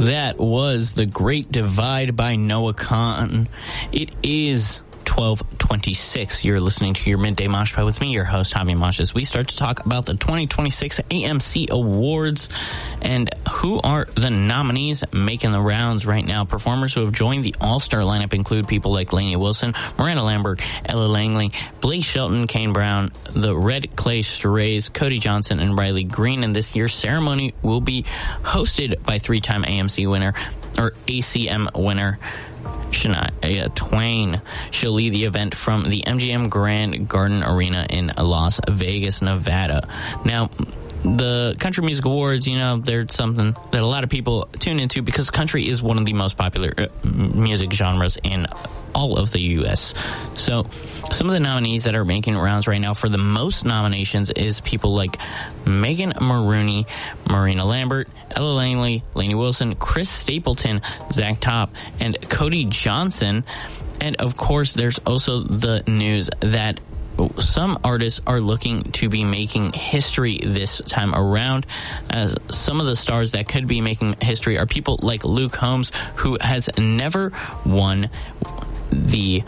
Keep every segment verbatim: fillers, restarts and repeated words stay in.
That was The Great Divide by Noah Kahan. It is twelve twenty-six. You're listening to your Midday Mosh Pit with me, your host, Javi Mosh, as we start to talk about the twenty twenty-six A M C Awards and who are the nominees making the rounds right now. Performers who have joined the All-Star lineup include people like Lainey Wilson, Miranda Lambert, Ella Langley, Blake Shelton, Kane Brown, the Red Clay Strays, Cody Johnson, and Riley Green. And this year's ceremony will be hosted by three-time A M C winner, or A C M winner, Shania Twain. She'll lead the event from the M G M Grand Garden Arena in Las Vegas, Nevada. Now, the Country Music Awards, you know, they're something that a lot of people tune into because country is one of the most popular uh, music genres in all of the U S. So some of the nominees that are making rounds right now for the most nominations is people like Megan Maroney, Marina Lambert, Ella Langley, Lainey Wilson, Chris Stapleton, Zach Top, and Cody Johnson. And of course, there's also the news that some artists are looking to be making history this time around. As some of the stars that could be making history are people like Luke Combs, who has never won the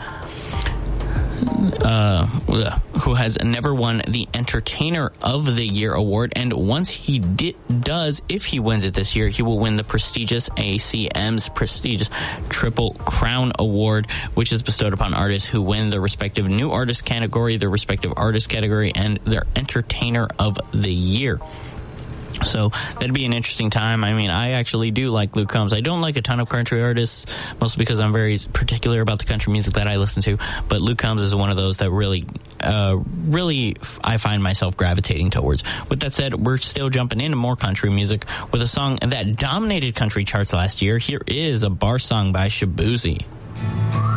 uh, who has never won the Entertainer of the Year award, and once he di- does, if he wins it this year, he will win the prestigious A C M's prestigious Triple Crown Award, which is bestowed upon artists who win their respective New Artist category, their respective Artist category, and their Entertainer of the Year. So that'd be an interesting time. I mean, I actually do like Luke Combs. I don't like a ton of country artists, mostly because I'm very particular about the country music that I listen to. But Luke Combs is one of those that really, uh, really I find myself gravitating towards. With that said, we're still jumping into more country music with a song that dominated country charts last year. Here is a bar song by Shaboozey.